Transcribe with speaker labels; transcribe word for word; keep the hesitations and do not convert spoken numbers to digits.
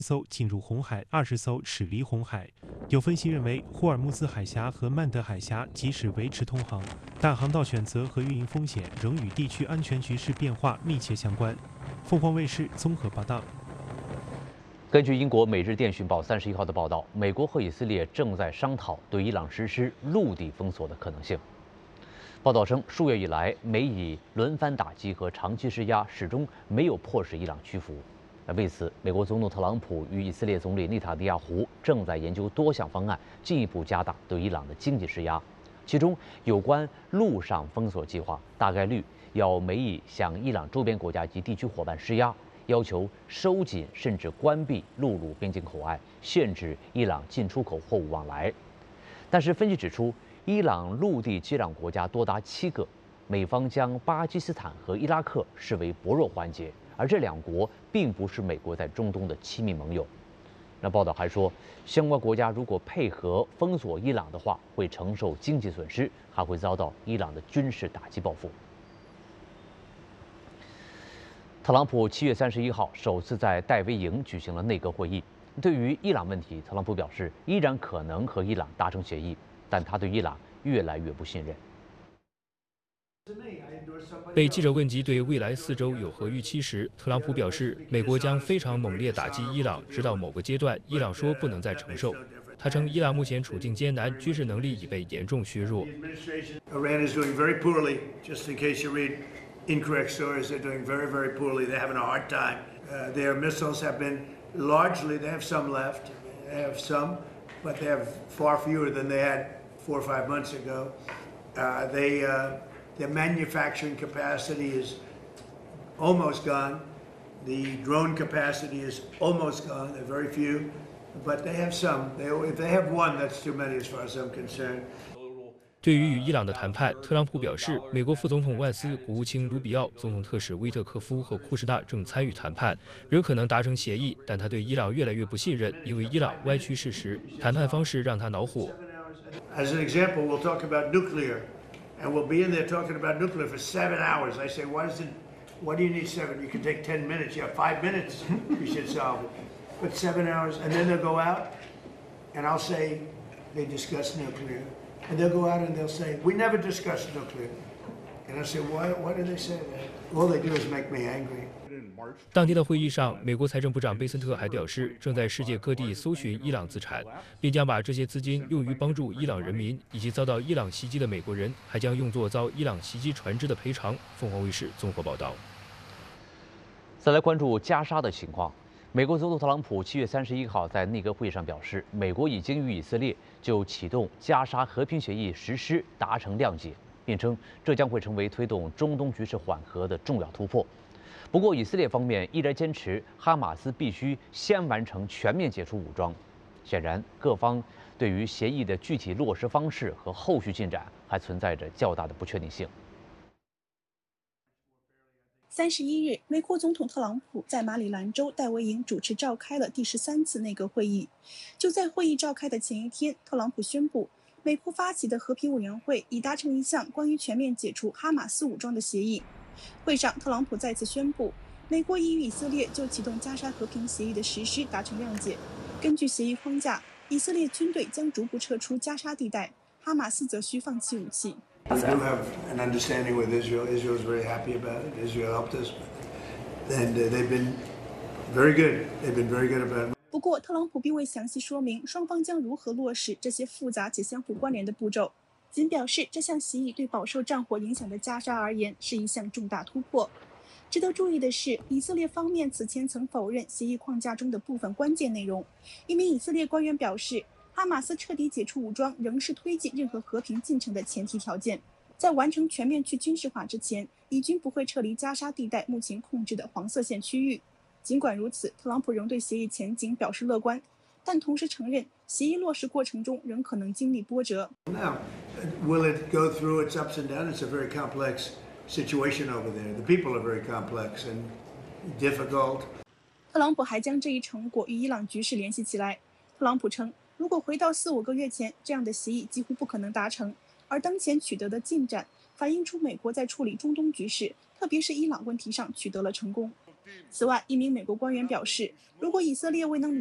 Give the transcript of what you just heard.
Speaker 1: 艘进入红海，二十艘驶离红海。有分析认为，霍尔木兹海峡和曼德海峡即使维持通航，但航道选择和运营风险仍与地区安全局势变化密切相关。凤凰卫视综合报道。
Speaker 2: 根据英国《每日电讯报》三十一号的报道，美国和以色列正在商讨对伊朗实施陆地封锁的可能性。报道称，数月以来，美以轮番打击和长期施压，始终没有迫使伊朗屈服。那为此，美国总统特朗普与以色列总理内塔尼亚胡正在研究多项方案，进一步加大对伊朗的经济施压。其中，有关陆上封锁计划，大概率要美以向伊朗周边国家及地区伙伴施压，要求收紧甚至关闭陆路边境口岸，限制伊朗进出口货物往来。但是，分析指出，伊朗陆地接壤国家多达七个，美方将巴基斯坦和伊拉克视为薄弱环节。而这两国并不是美国在中东的亲密盟友。那报道还说，相关国家如果配合封锁伊朗的话，会承受经济损失，还会遭到伊朗的军事打击报复。特朗普七月三十一号首次在戴维营举行了内阁会议。对于伊朗问题，特朗普表示依然可能和伊朗达成协议，但他对伊朗越来越不信任。
Speaker 3: 被记者问及对未来四周有何预期时，特朗普表示，美国将非常猛烈打击伊朗，直到某个阶段，伊朗说不能再承受。他称，伊朗目前处境艰难，军事能力已被严重削弱。
Speaker 4: Iran is doing very poorly. Just in case you read incorrect stories, they're doing very, very poorly. They're having a hard time. Uh, their missiles have been largely. They have some left. They have some, but they have far fewer than they had four or five months ago. Uh, they. Uh, Their manufacturing capacity is almost gone. The drone capacity is almost gone. There are very few, but they have some. They, if they have one, that's too many as far as I'm concerned.
Speaker 3: 对于与伊朗的谈判，特朗普表示，美国副总统万斯、国务卿卢比奥、总统特使威特科夫和库什纳正参与谈判，仍可能达成协议。但他对伊朗越来越不信任，因为伊朗歪曲事实，谈判方式让他恼火。
Speaker 4: As an example, we'll talk about nuclear. And we'll be in there talking about nuclear for seven hours. I say, why does it, why do you need seven? You can take ten minutes. You have five minutes. You should solve it. But seven hours, and then they'll go out, and I'll say, they discussed nuclear. And they'll go out and they'll say, we never discussed nuclear. And I say, why, why do they say that? All they do is make me angry.
Speaker 3: 当天的会议上，美国财政部长贝森特还表示，正在世界各地搜寻伊朗资产，并将把这些资金用于帮助伊朗人民以及遭到伊朗袭击的美国人，还将用作遭伊朗袭击船只的赔偿。凤凰卫视综合报道。
Speaker 2: 再来关注加沙的情况。美国总统特朗普七月三十一号在内阁会议上表示，美国已经与以色列就启动加沙和平协议实施达成谅解，并称这将会成为推动中东局势缓和的重要突破。不过，以色列方面依然坚持哈马斯必须先完成全面解除武装。显然，各方对于协议的具体落实方式和后续进展还存在着较大的不确定性。
Speaker 5: 三十一日，美国总统特朗普在马里兰州戴维营主持召开了第十三次内阁会议。就在会议召开的前一天，特朗普宣布，美国发起的和平委员会已达成一项关于全面解除哈马斯武装的协议。会上，特朗普再次宣布，美国已与以色列就启动加沙和平协议的实施达成谅解。根据协议框架，以色列军队将逐步撤出加沙地带，哈马斯则需放弃武器。
Speaker 4: We do have an understanding with Israel. Israel is very happy about it. Israel helped us, and uh, they've been very good. They've been very good about it.
Speaker 5: 不过，特朗普并未详细说明双方将如何落实这些复杂且相互关联的步骤。仅表示这项协议对饱受战火影响的加沙而言是一项重大突破。值得注意的是，以色列方面此前曾否认协议框架中的部分关键内容。一名以色列官员表示，哈马斯彻底解除武装仍是推进任何和平进程的前提条件。在完成全面去军事化之前，以军不会撤离加沙地带目前控制的黄色线区域。尽管如此，特朗普仍对协议前景表示乐观，但同时承认协议落实过程中仍可能经历波折。
Speaker 4: Now, will it go through its ups and downs? It's a very complex situation over there. The people are very complex and difficult.
Speaker 5: 特朗普还将这一成果与伊朗局势联系起来。特朗普称，如果回到四五个月前，这样的协议几乎不可能达成，而当前取得的进展反映出美国在处理中东局势，特别是伊朗问题上取得了成功。 此外，一名美国官员表示，如果以色列未能